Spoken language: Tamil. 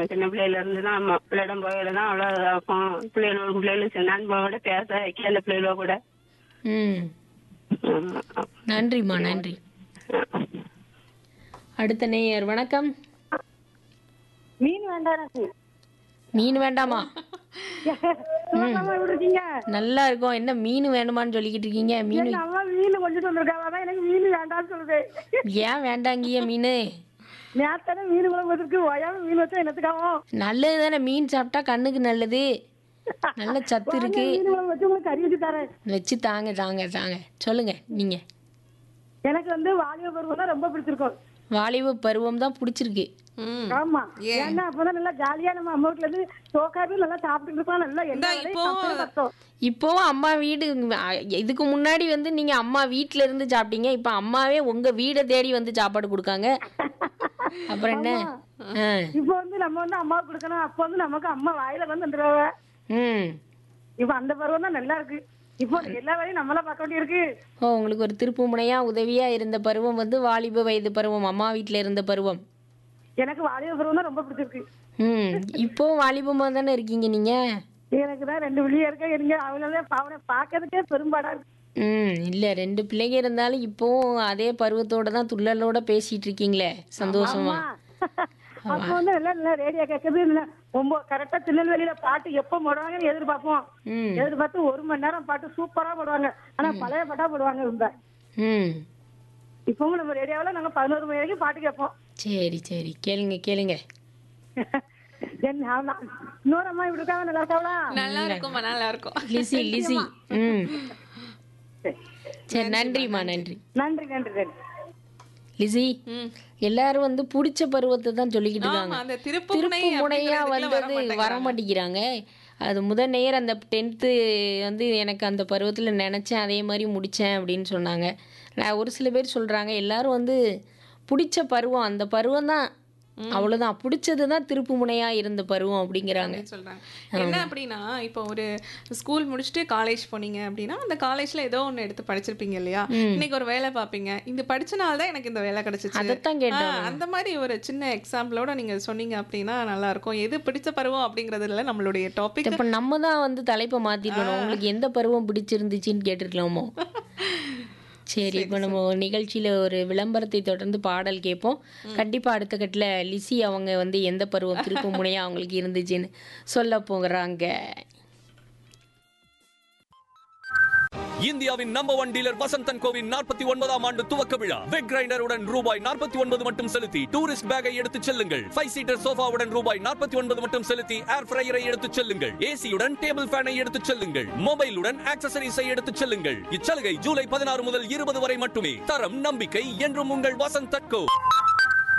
சின்ன பிள்ளையில இருந்து தான் நம்ம பிள்ளையிடம் போயில தான் அவ்வளோ இருக்கும். பிள்ளைகளோட பிள்ளைகளும் நண்பனோட பேச வைக்க அந்த பிள்ளைகளோ கூட. ம் ஆமா. நன்றிம்மா நன்றி. அடுத்த நேயர் வணக்கம். மீன் வேண்டாம் எனக்கு. மீன் வேண்டாமா? சும்மாதாம்மா விட்டுருக்கீங்க. நல்லா இருக்கும். என்ன மீன் வேணுமான்னு சொல்லிக்கிட்டு இருக்கீங்க? மீன் எங்க அம்மா மீன் கொண்டுட்டு வந்திருக்காங்க, அதான் எனக்கு மீன் வேண்டாம்னு சொல்லுது. ஏன் வேண்டாங்கிய மீன்? நேத்தானே மீன் குழம்பு வச்சிருக்கு, ஓயாம மீன் வச்சா என்னத்துக்காகும்? நல்லது தானே, மீன் சாப்பிட்டா கண்ணுக்கு நல்லது, நல்ல சத்து இருக்கு. மீன் குழம்பு வச்சு உங்களுக்கு கறி வச்சு தரேன். வச்சு தாங்க தாங்க தாங்க. சொல்லுங்க நீங்க. எனக்கு வந்து வாலிப பருவம் தான் ரொம்ப பிடிச்சிருக்கும். வாலிப பருவம் தான் பிடிச்சிருக்கு. ஆமா, ஏன்னா அப்பதான் நல்லா ஜாலியா நம்ம அம்மா வீட்டுல இருந்து சோக்காவே நல்லா சாப்பிட்டு இருக்கோம். நல்லா எல்லா வேலையும் கஷ்டம். இப்போவும் அம்மா வீடு, இதுக்கு முன்னாடி வந்து நீங்க அம்மா வீட்டுல இருந்து சாப்பிட்டீங்க, இப்ப அம்மாவே உங்க வீடை தேடி வந்து சாப்பாடு கொடுக்காங்க. அப்புறம் என்ன? இப்ப வந்து நம்ம வந்து அம்மாவுக்கு கொடுக்கணும், அப்ப வந்து நமக்கு அம்மா வாயில வந்து வந்துடுவாங்க. இப்ப அந்த பருவம் தான் நல்லா இருக்கு. இப்போ எல்லா வேலையும் நம்மளா பார்க்க வேண்டியிருக்கு. ஓ, உங்களுக்கு ஒரு திருப்பு முனையா உதவியா இருந்த பருவம் வந்து வாலிப வயது பருவம், அம்மா வீட்டுல இருந்த பருவம். எனக்கு வாலிப பருவம் தான் ரொம்ப பிடிச்சிருக்கு. இப்போ வாலிபமா தானே இருக்கீங்க நீங்க? எனக்கு தான் 2 பிள்ளைங்க இருக்க, இருங்க அவங்களே அவனை பார்க்கறதுக்கே பெரும்பாடா இருக்கு. இல்ல 2 பிள்ளைங்க இருந்தாலும் இப்போவும் அதே பருவத்தோட தான் துள்ளலோட பேசிட்டு இருக்கீங்களே, சந்தோஷமா. அப்ப வந்து நல்லா ரேடியோ கேட்கறது கரெக்டா திருநெல்வேலியில பாட்டு எப்ப போடுவாங்கன்னு எதிர்பார்ப்போம். எதிர்பார்த்து 1 மணி நேரம் பாட்டு சூப்பரா போடுவாங்க. ஆனா பழைய பாட்டா போடுவாங்க. ரொம்ப இப்பவும் நம்ம ரேடியோவில் நாங்க 11 மணி வரைக்கும் பாட்டு கேட்போம். சரி சரி, கேளுங்க கேளுங்க. இன்னொரு அம்மா இப்படி இருக்காங்க, நல்லா இருக்காங்களா? நல்லா இருக்கும்மா, நல்லா இருக்கும். லிசி லிசி. சரி, நன்றிம்மா நன்றி. நன்றி நன்றி நன்றி. லிசி, எல்லாரும் வந்து பிடிச்ச பருவத்தை தான் சொல்லிக்கிட்டு ஆமா, இருக்காங்க. அந்த திருப்பு முனையா வந்தது வர மாட்டேங்கிறாங்க. அது முதல் நேர் அந்த 10th வந்து எனக்கு அந்த பருவத்தில் நினச்சேன், அதே மாதிரி முடித்தேன் அப்படின்னு சொன்னாங்க. நான் ஒரு சில பேர் சொல்கிறாங்க எல்லாரும் வந்து பிடிச்ச பருவம் அந்த பருவம் தான், அவ்வளோதான், பிடிச்சது தான் திருப்பு முனையா இருந்த பருவம் அப்படிங்கிறாங்க. சொல்றாங்க. என்ன அப்படின்னா, இப்போ ஒரு ஸ்கூல் முடிச்சுட்டு காலேஜ் போனீங்க அப்படின்னா, அந்த காலேஜ்ல ஏதோ ஒன்று எடுத்து படிச்சிருப்பீங்க இல்லையா? இன்னைக்கு ஒரு வேலை பார்ப்பீங்க, இந்த படிச்சனால தான் எனக்கு இந்த வேலை கிடைச்சிச்சு. அதைத்தான் கேட்டோம். அந்த மாதிரி ஒரு சின்ன எக்ஸாம்பிளோட நீங்க சொன்னீங்க அப்படின்னா நல்லா இருக்கும். எது பிடிச்ச பருவம் அப்படிங்கறதுல நம்மளுடைய டாபிக். இப்போ நம்ம தான் வந்து தலைப்பை மாத்திக்கணும். உங்களுக்கு எந்த பருவம் பிடிச்சிருந்துச்சின்னு கேட்டிருக்கலாமோ? சரி, இப்போ நம்ம நிகழ்ச்சியில் ஒரு விளம்பரத்தை தொடர்ந்து பாடல் கேட்போம். கண்டிப்பாக அடுத்த கட்டில் லிசி அவங்க வந்து எந்த பருவம் திருப்பு முனையா அவங்களுக்கு இருந்துச்சுன்னு சொல்ல போகிறாங்க. இந்தியாவின் நம்பர் 1 டீலர் வசந்தன் கோவின் 49ஆம் ஆண்டு துவக்க விழா. வெக் கிரைண்டருடன் ரூபாய் 49 மட்டும் செலுத்தி டூரிஸ்ட் பேக்கை எடுத்துச் செல்லுங்கள். 5 சீட்டர் சோஃபாவுடன் ரூபாய் 49 மட்டும் செலுத்தி ஏர் ஃப்ரையரை எடுத்துச் செல்லுங்கள். ஏசியுடன் டேபிள் ஃபேனை எடுத்துச் செல்லுங்கள். மொபைலுடன் ஆக்சசரிஸை எடுத்துச் செல்லுங்கள். இச்சலுகை ஜூலை 16 முதல் 20 வரை மட்டுமே. தரம் நம்பிக்கை என்றும் உங்கள் வசந்தன் கோ.